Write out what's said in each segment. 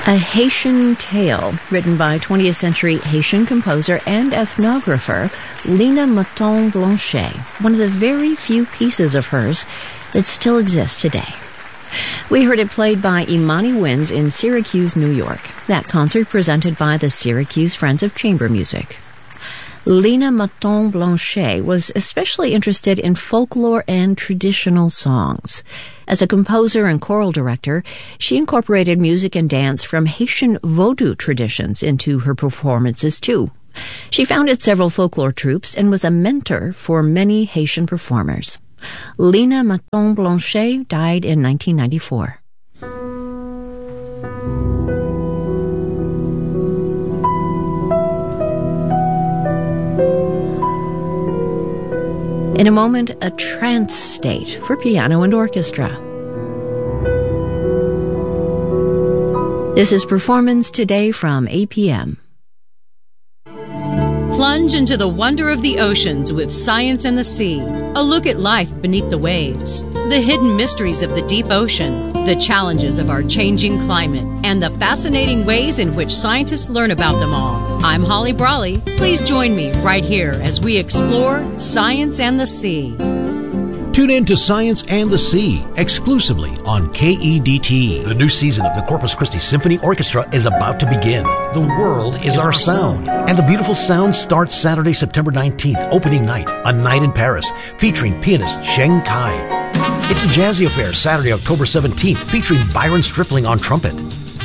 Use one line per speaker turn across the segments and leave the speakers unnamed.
A Haitian Tale, written by 20th century Haitian composer and ethnographer Lina Motton-Blanchet, one of the very few pieces of hers that still exists today. We heard it played by Imani Winds in Syracuse, New York. That concert presented by the Syracuse Friends of Chamber Music. Lina Motton-Blanchet was especially interested in folklore and traditional songs. As a composer and choral director, she incorporated music and dance from Haitian Vodou traditions into her performances, too. She founded several folklore troupes and was a mentor for many Haitian performers. Lina Motton-Blanchet died in 1994. In a moment, a trance state for piano and orchestra. This is Performance Today from APM.
Plunge into the wonder of the oceans with Science and the Sea. A look at life beneath the waves, the hidden mysteries of the deep ocean, the challenges of our changing climate, and the fascinating ways in which scientists learn about them all. I'm Holly Brawley. Please join me right here as we explore Science and the Sea.
Tune in to Science and the Sea, exclusively on KEDT. The new season of the Corpus Christi Symphony Orchestra is about to begin. The world is our sound. And the beautiful sound starts Saturday, September 19th, opening night, A Night in Paris, featuring pianist Sheng Kai. It's a jazzy affair Saturday, October 17th, featuring Byron Stripling on trumpet.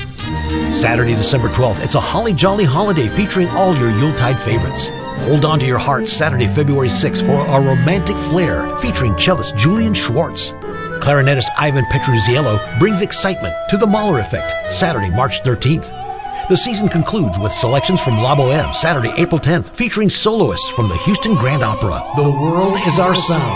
Saturday, December 12th, it's a holly jolly holiday featuring all your Yuletide favorites. Hold on to your heart Saturday, February 6th for a romantic flair featuring cellist Julian Schwartz. Clarinetist Ivan Petruzziello brings excitement to the Mahler Effect Saturday, March 13th. The season concludes with selections from La Boheme Saturday, April 10th, featuring soloists from the Houston Grand Opera. The world is our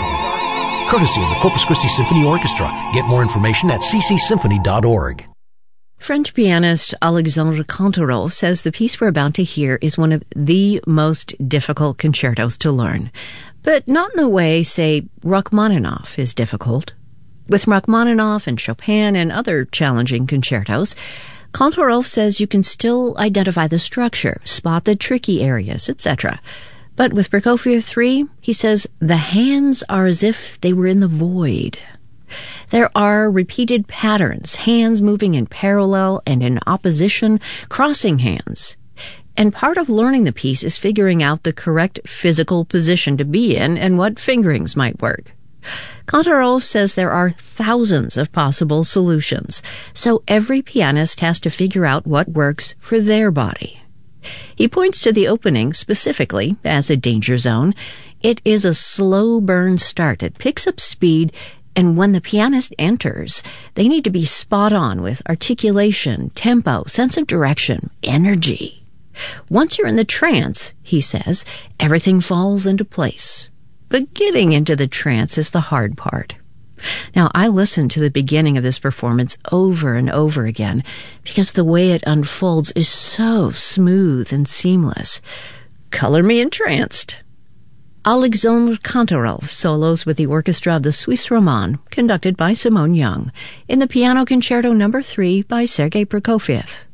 sound. Courtesy of the Corpus Christi Symphony Orchestra. Get more information at ccsymphony.org.
French pianist Alexandre Kantorov says the piece we're about to hear is one of the most difficult concertos to learn, but not in the way, say, Rachmaninoff is difficult. With Rachmaninoff and Chopin and other challenging concertos, Kantorov says you can still identify the structure, spot the tricky areas, etc. But with Prokofiev III, he says the hands are as if they were in the void. There are repeated patterns, hands moving in parallel and in opposition, crossing hands. And part of learning the piece is figuring out the correct physical position to be in and what fingerings might work. Kantorov says there are thousands of possible solutions, so every pianist has to figure out what works for their body. He points to the opening specifically as a danger zone. It is a slow burn start. It picks up speed, and when the pianist enters, they need to be spot on with articulation, tempo, sense of direction, energy. Once you're in the trance, he says, everything falls into place. But getting into the trance is the hard part. Now, I listened to the beginning of this performance over and over again because the way it unfolds is so smooth and seamless. Color me entranced. Alexandre Kantorov solos with the orchestra of the Suisse Romande, conducted by Simone Young, in the Piano Concerto No. 3 by Sergei Prokofiev.